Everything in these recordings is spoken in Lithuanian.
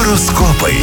Horoskopai.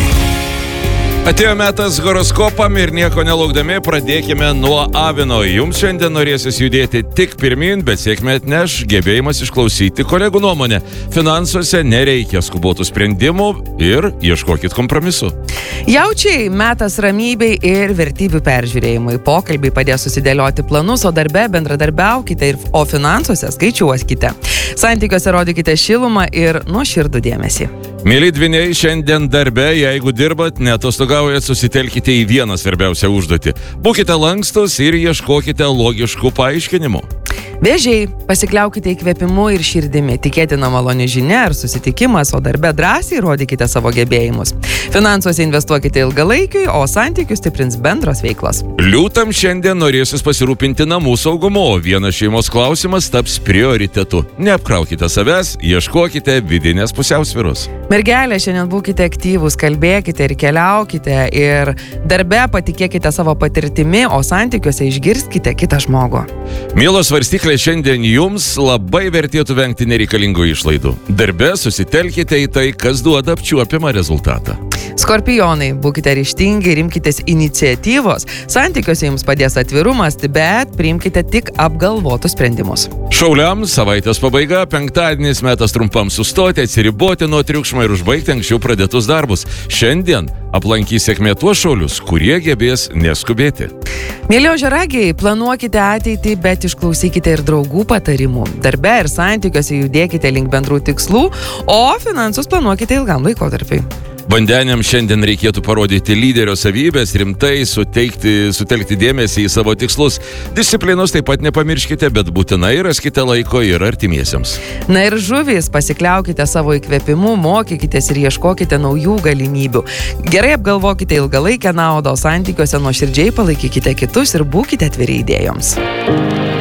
Atėjo metas horoskopam ir nieko nelaukdami pradėkime nuo avino. Jums šiandien norėsis judėti tik pirmin, bet sėkmę atneš gebėjimas išklausyti kolegų nuomonę. Finansuose nereikia skubotų sprendimų ir ieškokit kompromisų. Jaučiai, metas ramybei ir vertybių peržiūrėjimui. Pokalbiai padės susidėlioti planus, o darbe bendradarbiaukite, o finansuose skaičiuoskite. Santykiuose rodykite šilumą ir nuoširdų dėmesį. Mėly dvyniai, šiandien darbe, jeigu dirbat, neatostogaujat, susitelkite į vieną svarbiausią užduotį. Būkite lankstus ir ieškokite logiškų paaiškinimų. Vėžiai, pasikliaukite įkvėpimu ir širdimi. Tikėtina maloni žinia ar susitikimas, o darbe drąsiai rodykite savo gebėjimus. Finansuose investuokite ilgalaikiui, o santykius stiprins bendros veiklos. Liūtam šiandien norėsis pasirūpinti namų saugumu, o vienas šeimos klausimas taps prioritetu. Neapkraukite savęs, ieškokite vidinės pusiausvyros. Mergelė, šiandien būkite aktyvūs, kalbėkite ir keliaukite, ir darbe patikėkite savo patirtimi, o santykiuose išgirskite kitą žmogų. Mielos svarstyklės, šiandien jums labai vertėtų vengti nereikalingų išlaidų. Darbe susitelkite į tai, kas duoda apčiuopiamą rezultatą. Skorpionai, būkite ryžtingi ir imkitės iniciatyvos. Santykiuose jums padės atvirumas, bet priimkite tik apgalvotus sprendimus. Šauliams savaitės pabaiga, penktadienis metas trumpam sustoti, atsiriboti nuo triukšmo ir užbaigti anksčiau pradėtus darbus. Šiandien aplankys sėkmė tuos šaulius, kurie gebės neskubėti. Mėly ožiaragiai, planuokite ateitį, bet išklausykite ir draugų patarimų. Darbe ir santykiuose judėkite link bendrų tikslų, o finansus planuokite ilgam laikotarpiui. Vandeniam šiandien reikėtų parodyti lyderio savybės, rimtai sutelkti dėmesį į savo tikslus. Disciplinos taip pat nepamirškite, bet būtinai raskite laiko ir artimiesiems. Na ir žuvys, pasikliaukite savo įkvėpimu, mokykitės ir ieškokite naujų galimybių. Gerai apgalvokite ilgalaikę naudą, o santykiuose nuoširdžiai palaikykite kitus ir būkite atviri idėjoms.